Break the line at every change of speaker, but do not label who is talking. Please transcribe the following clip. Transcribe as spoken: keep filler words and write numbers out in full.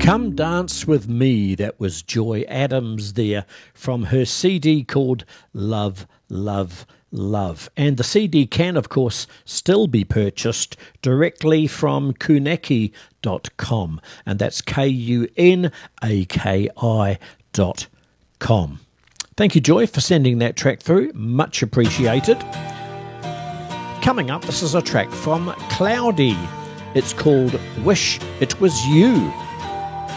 Come Dance With Me, that was Joy Adams there from her C D called Love, Love, Love. And the C D can, of course, still be purchased directly from kunaki dot com, and that's K U N A K I dot com. Thank you, Joy, for sending that track through. Much appreciated. Coming up, this is a track from Cloudy. It's called Wish It Was You.